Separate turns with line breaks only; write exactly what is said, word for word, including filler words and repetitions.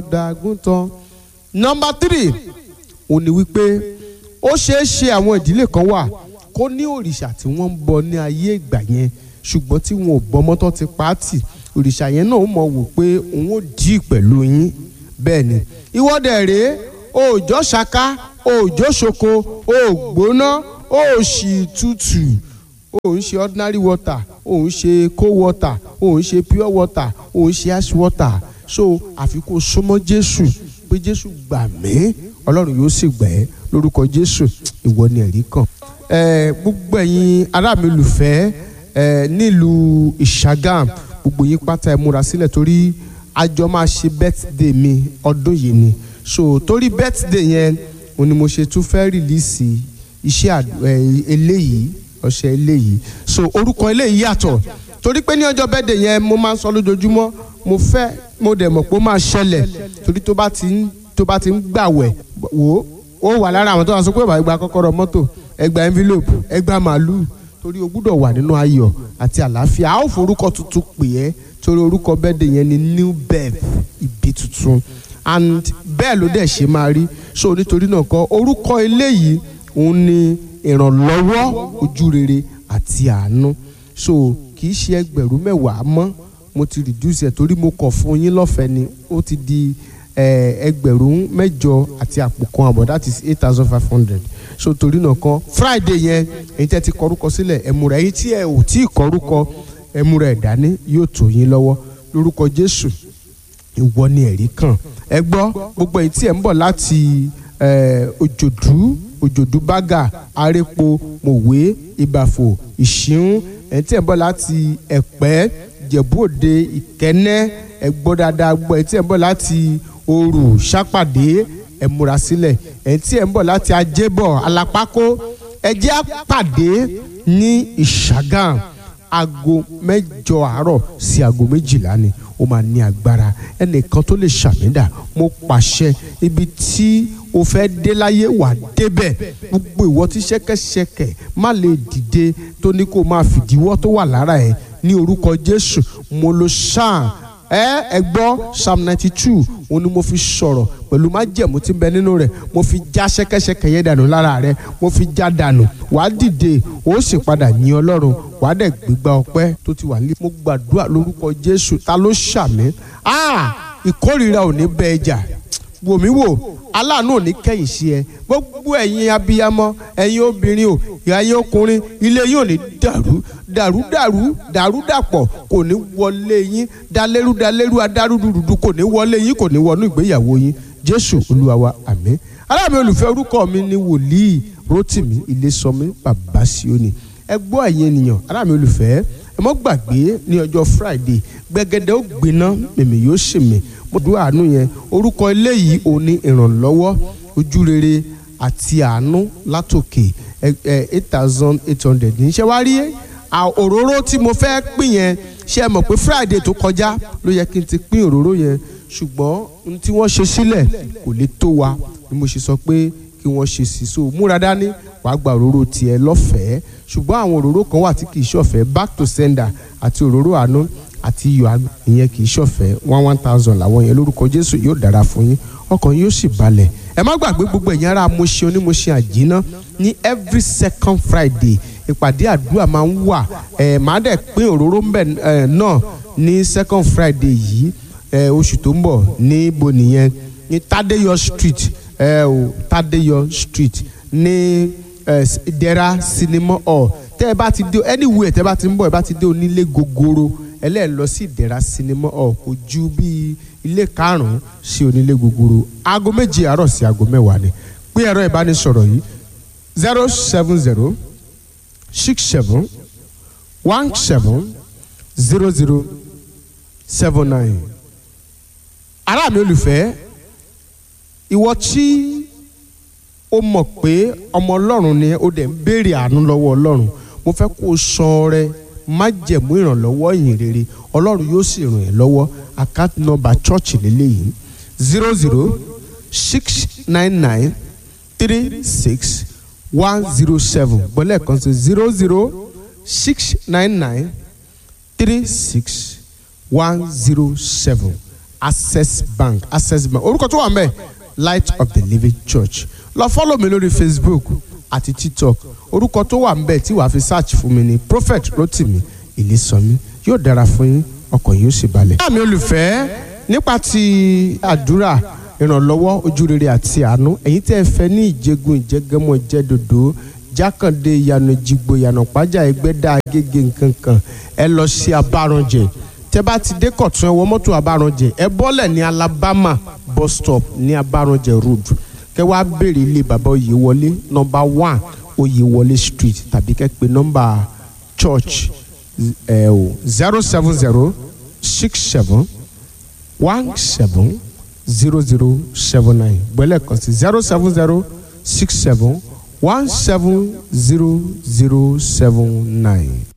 dàgúntàn. Nọ́mbà three ó ní wípé ó ṣeé ṣe àwọn ìdílé kan wà kó ní òrìṣà tí wọ́n ń bọ ní ayé ìgbà yẹn ṣùgbọ́n tí wọn ò bọ mọ́tọ́ ti pàtì òrìṣà yẹn náà mọ̀ wò pé òun ò dì pẹ̀lú yín. Bẹ́ẹ̀ ni ìwọ́dẹ̀ rèé òòjọ́ ṣaka òòjọ́ ṣoko òògbóná òòṣì tútù òun ṣe ordinary water òun ṣe cold water òun ṣe pure water òun ṣe ice water. So àfi kó súnmọ́ Jésù pé Jésù gbà mí Ọlọ́run yóò sì gbà ẹ́ lórúkọ Jésù ìwọ ni ẹ̀rí kan. ẹ gbogbo ẹ̀yin ará mi olùfẹ́ ẹ nílùú Ìṣàgàm gbogbo yín pátá ẹ múra sílẹ̀ torí àjọ máa ṣe birthday mi ọdún yìí ni. So torí birthday yẹn òun ni mo ṣe tún fẹ́ rìlíìsì iṣẹ́ eléyìí ọṣẹ eléyìí. So orúkọ eléyìí yàtọ̀ torí pé ní ọjọ́ birthday yẹn mo máa ń sọ lójoojúmọ́ mo fẹ́ mo dẹ̀ mọ̀ pé ó máa ṣẹlẹ̀ torí tó bá ti ń tó bá ti ń gbàwẹ̀ wò ó wà lára àwọn tó wà sọ pé bàbá gba kọ́kọ́rọ́ mọ́tò ẹ gba envelope ẹ gba màálù torí o gbúdọ̀ wà nínú ayọ̀ àti àlàáfíà. A ó forúkọ tuntun pè ẹ́ torí orúkọ birthday yẹn ni new birth ìbí tuntun and bẹ́ẹ̀ ló dẹ̀ ṣe máa rí. So nítorí náà kọ́ orúkọ eléyìí òun ni ìrànlọ́wọ́ ojúrere àti àánú. So kì í ṣe ẹgbẹ̀rún mẹ́wàá mọ́ mo ti reduce ẹ̀ torí mo kọ̀ fún yín lọ́fẹ̀ẹ́ ni ó ti di ẹgbẹ̀rún mẹ́jọ àti àpò kan àbọ̀ that is eight thousand five hundred. So torí náà kan Friday yẹn èyí tẹ́ ti kọrúkọ sílẹ̀ ẹ̀múra èyí tí ẹ ò tí ì kọrúkọ ẹ̀múra ẹ̀ dání yóò tó yín lọ́wọ́ lórúkọ Jésù ìwọ ni ẹ̀rí kan. Ẹ gbọ́ gbogbo èyí tí ẹ̀ ń bọ̀ láti Òjòdú Òjòdú Bágà Arépo Mòwe Ìbàfò Ìṣíún èyí tí ẹ̀ ń bọ̀ láti Ẹ̀pẹ́ Ìjẹ̀bú Òde Ìkẹ́nẹ́ ẹ gbọ́ dáadáa gbọ́ èyí tí ẹ̀ ń bọ̀ láti Òrù Ṣàpàdé ẹ múra sílẹ̀ èyí tí ẹ̀ ń bọ̀ láti Ajébọ̀ Alápákó ẹ jẹ́ á pàdé ní Ìṣàgàm aago mẹ́jọ àárọ̀ sí aago méjìlá ni ó máa ní agbára. Ẹnìkan tó lè ṣàmìdá mo pàṣẹ ibi tí o fẹ́ dé láyé wà débẹ̀. Gbogbo ìwọ tí ṣẹ́kẹ́ṣẹkẹ̀ má lè dìde tó ní kó máa fìdíwọ́ tó wà lára ẹ̀ ní orúkọ Jésù mo lo ṣáà ẹ ẹ gbọ́ psalm ninety two òun ni mo fi sọ̀rọ̀ pẹ̀lú májẹ̀mú tí ń bẹ nínú rẹ̀ mo fi já ṣẹ́kẹ́ṣẹkẹ̀ yẹn dànù lára rẹ̀ mo fi já dànù wàá dìde ó sì padà yìn Ọlọ́run wàá dẹ̀ gbégbá ọpẹ́ tó ti wà ní. mo gbàdúrà lórúkọ Jésù ta ló ṣàmì ah ìkórìíra ò ní bẹ ẹjà wò mí wò aláàánú ò ní kẹ́yìn sí ẹ gbogbo ẹ̀yin abiyamọ ẹ̀yin obìnrin o ẹ̀yin ọkùnrin ilé yín ò ní dàrú dàrú dàrú dàrú dàpọ̀ kò ní wọlé yín dalérú dalérú adárúdúdú kò ní wọlé yín kò ní wọnú ìgbéyàwó yín Jésù Olúwa wa àmín. ará mi olùfẹ́ orúkọ mi ni wòlíì Rótìmí Ilésọmí bàbá Síónì. ẹ gbọ́ ẹ̀yin ènìyàn ará mi olùfẹ́ ẹ mọ́ gbàgbé ní ọjọ́ Friday gbẹ̀gẹ̀dẹ̀ ó gbiná mèmí yóò ṣèmí mo dúró àánú yẹn orúkọ eléyìí ò ní ìrànlọ́wọ́ ojúrere àti àánú látòkè eight thousand eight hundred ní ṣe wá rí òróró tí mo fẹ́ pín yẹn ṣe é mọ̀ pé Friday tó kọjá ló yẹ kí n ti pín òróró yẹn ṣùgbọ́n ohun tí wọ́n ṣe sílẹ̀ kò lè tó wa ni mo ṣe sọ pé kí wọ́n ṣe sí so múra dání wàá gba òróró tiẹ̀ lọ́fẹ̀ẹ́ ṣùgbọ́n àwọn òróró kan wà tí kì í ṣọ̀fẹ́ back to sender àti òróró àánú àti iyọ̀ ìyẹn kì í ṣọ̀fẹ́ one one thousand làwọn yẹn lórúkọ Jésù yóò dára fún yín ọkàn yóò sì balẹ̀. ẹ má gbàgbé gbogbo ẹ̀yin ará Mùṣín onímọ̀ṣẹ́ àjínà ní every second Friday ìpàdé àdúrà máa ń wà ẹ̀ máa dẹ̀ pín òróró mbẹ̀ náà ní second Friday yìí ẹ̀ oṣù tó ń bọ̀ ní ibo nìyẹn ní Tádéyọ̀ street ẹ̀ o Tádéyọ̀ street ní Ìdẹ̀ra cinema hall tẹ́ ẹ bá ti dé anywhere tẹ́ ẹ bá ti ń bọ̀ ẹ bá ti dé onílé gogoro ẹlẹ́ẹ̀ lọ sí Ìdẹ̀ra cinema hall kò ju bíi ilé karùn-ún sí onílé gogoro aago méje àárọ̀ sí aago mẹ́wàá ni pé ẹ̀rọ ìbánisọ̀rọ̀ yìí zero seven zero six seven one seven zero zero seven nine. ará mi olùfẹ́ ìwọ tí ó mọ̀ pé ọmọ Ọlọ́run ni ó dẹ̀ ń béèrè àánú lọ́wọ́ Ọlọ́run mo fẹ́ kó o san ọrẹ májẹ̀mú ìrànlọ́wọ́ ìyìn rere Ọlọ́run yóò sì ràn ẹ́ lọ́wọ́ account number church lélẹ́yìí zero zero six nine nine three six one zero seven bọ́lẹ̀ kan sí zero zero six nine nine three six one zero seven access bank access bank orúkọ tó wà ń bẹ̀ light of the living church. lọ fọ́lọ̀ mi lórí Facebook àti TikTok orúkọ tó wà ń bẹ̀ tí wàá fi search fún mi ni prophet Rotimi Ilésànmí. yóò dára fún yín ọkàn yóò sì balẹ̀. àmì olùfẹ́ nípa ti àdúrà ìrànlọ́wọ́ ojúrere àti àánú ẹ̀yin tẹ́ ẹ fẹ́ ní ìjẹgun ìjẹgẹmọ ìjẹdòdò jákàndé ìyànà jìgbò ìyànà pàjá ẹgbẹ́dá agége nkankan ẹ lọ sí abáranjẹ tẹ́ bá ti dé Kọ̀tún ẹ wọ mọ́tò abáranjẹ ẹ bọ́lẹ̀ ní Alabama bus stop ní abáranjẹ road kẹ́ wá béèrè ilé bàbá Oyèwọlé number one Oyèwọlé street tàbí kẹ́ pè nọ́mbà church ẹ o zero seven zero six seven one seven zero zero seven nine gbẹ́lẹ̀ kan sí zero seven zero six seven one seven zero zero seven nine.